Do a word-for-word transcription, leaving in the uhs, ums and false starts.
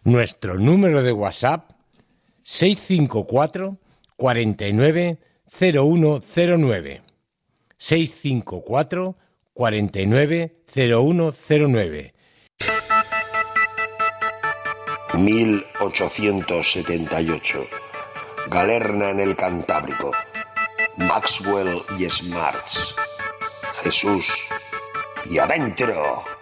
Nuestro número de WhatsApp seis cinco cuatro, cuarenta y nueve, cero uno cero nueve. seis cinco cuatro, cuarenta y nueve, cero uno cero nueve. mil ochocientos setenta y ocho. Galerna en el Cantábrico. Maxwell y Smarts. Jesús y adentro.